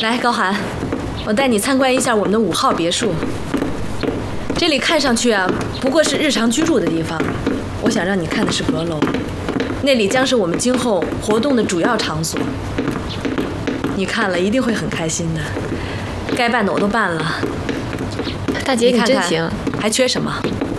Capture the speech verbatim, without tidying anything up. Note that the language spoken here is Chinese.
来，高寒，我带你参观一下我们的五号别墅。这里看上去啊，不过是日常居住的地方。我想让你看的是阁楼，那里将是我们今后活动的主要场所。你看了一定会很开心的，该办的我都办了。 大姐，你真行， 还缺什么？